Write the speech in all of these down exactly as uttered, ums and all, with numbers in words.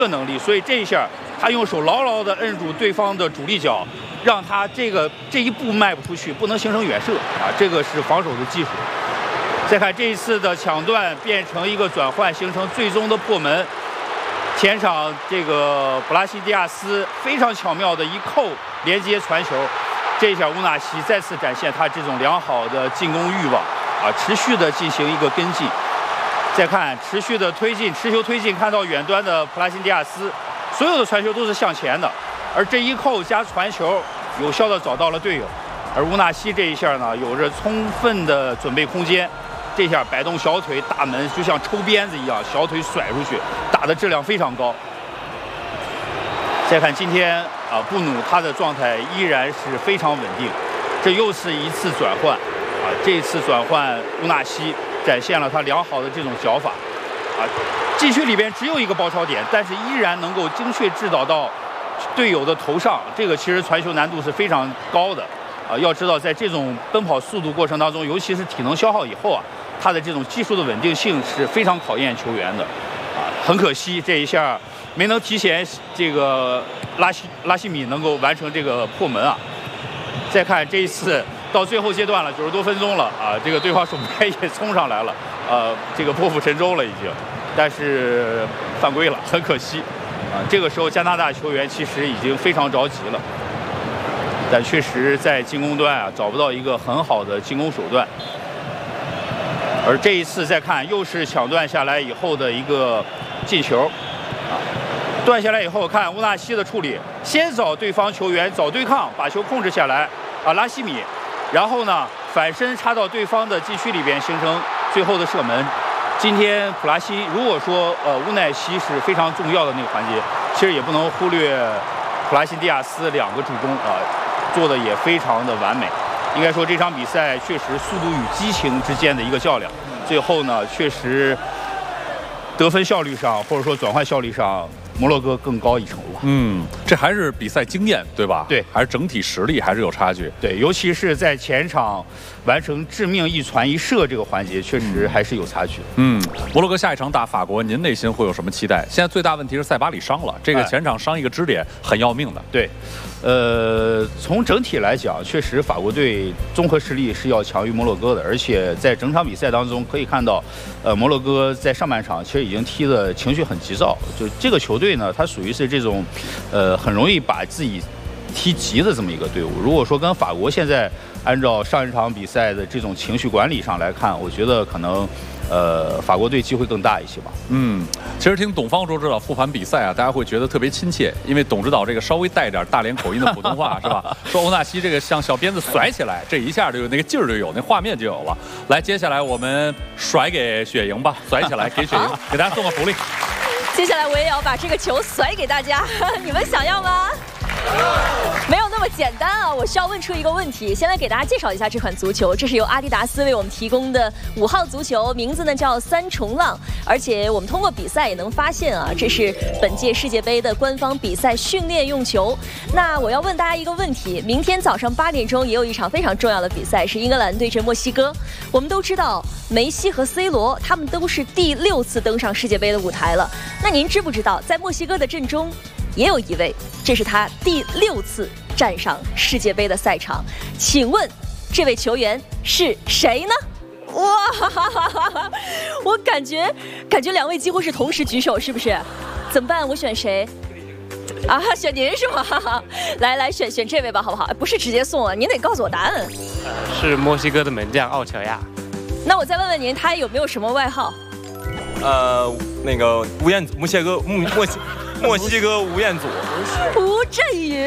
的能力，所以这一下他用手牢牢地摁住对方的主力脚，让他这个这一步迈不出去，不能形成远射啊，这个是防守的技术。再看这一次的抢断变成一个转换，形成最终的破门。前场这个布拉西迪亚斯非常巧妙的一扣连接传球，这一下乌纳西再次展现他这种良好的进攻欲望啊，持续的进行一个跟进。再看持续的推进，持球推进，看到远端的普拉辛迪亚斯，所有的传球都是向前的，而这一扣加传球，有效的找到了队友。而乌纳西这一下呢，有着充分的准备空间，这下摆动小腿，大门就像抽鞭子一样，小腿甩出去，打的质量非常高。再看今天啊，布努他的状态依然是非常稳定，这又是一次转换啊，这次转换乌纳西展现了他良好的这种脚法啊，禁区里边只有一个包抄点，但是依然能够精确制导到队友的头上，这个其实传球难度是非常高的啊。要知道，在这种奔跑速度过程当中，尤其是体能消耗以后啊，他的这种技术的稳定性是非常考验球员的啊。很可惜这一下没能提前这个拉西拉西米能够完成这个破门啊。再看这一次到最后阶段了，九十多分钟了啊，这个对方守门员也冲上来了，呃，这个破釜沉舟了已经，但是犯规了，很可惜啊。这个时候加拿大球员其实已经非常着急了，但确实在进攻端啊找不到一个很好的进攻手段。而这一次再看，又是抢断下来以后的一个进球啊，断下来以后看乌纳西的处理，先找对方球员找对抗，把球控制下来啊，拉西米。然后呢，反身插到对方的禁区里边，形成最后的射门。今天普拉西，如果说呃乌奈西是非常重要的那个环节，其实也不能忽略普拉辛迪亚斯两个助攻啊、呃，做的也非常的完美。应该说这场比赛确实速度与激情之间的一个较量，最后呢确实得分效率上或者说转换效率上，摩洛哥更高一筹了。 嗯，这还是比赛经验，对吧？ 对， 还是整体实力还是有差距。 对，尤其是在前场完成致命一传一射这个环节，确实还是有差距。 嗯，摩洛哥下一场打法国，您内心会有什么期待？现在最大问题是塞巴里伤了，这个前场伤一个支点很要命的。 对，呃，从整体来讲，确实法国队综合实力是要强于摩洛哥的，而且在整场比赛当中可以看到，呃，摩洛哥在上半场其实已经踢的情绪很急躁，就这个球队呢，它属于是这种，呃，很容易把自己踢急的这么一个队伍。如果说跟法国现在按照上一场比赛的这种情绪管理上来看，我觉得可能，呃，法国队机会更大一些吧。 嗯，其实听董方说，知道复盘比赛啊，大家会觉得特别亲切，因为董指导这个稍微带点大连口音的普通话是吧？说欧纳西这个像小鞭子甩起来，这一下就有那个劲儿就有，那画面就有了。来，接下来我们甩给雪莹吧，甩起来给雪莹，给大家送个福利。 接下来我也要把这个球甩给大家，你们想要吗？没有那么简单啊！我需要问出一个问题，先来给大家介绍一下这款足球。这是由阿迪达斯为我们提供的五号足球，名字呢叫三重浪。而且我们通过比赛也能发现啊，这是本届世界杯的官方比赛训练用球。那我要问大家一个问题：明天早上八点钟也有一场非常重要的比赛，是英格兰对阵墨西哥。我们都知道，梅西和 C 罗他们都是第六次登上世界杯的舞台了。那您知不知道，在墨西哥的阵中？也有一位，这是他第六次站上世界杯的赛场，请问这位球员是谁呢？哇，哈哈哈，我感觉感觉两位几乎是同时举手，是不是？怎么办？我选谁？啊，选您是吗？哈哈，来来，选选这位吧，好不好？不是直接送啊，您得告诉我答案。 是墨西哥的门将奥乔亚。 那我再问问您，他有没有什么外号？ 呃，那个吴彦祖，墨西哥墨墨西。墨西哥吴彦祖， 吴镇宇，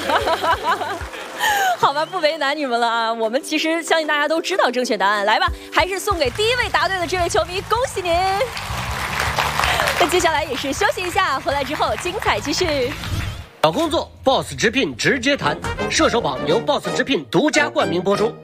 好吧，不为难你们了啊！我们其实相信大家都知道正确答案，来吧，还是送给第一位答对的这位球迷，恭喜您！那接下来也是休息一下，回来之后精彩继续。 找工作 ，Boss 直聘直接谈，射手榜由 Boss 直聘独家冠名播出。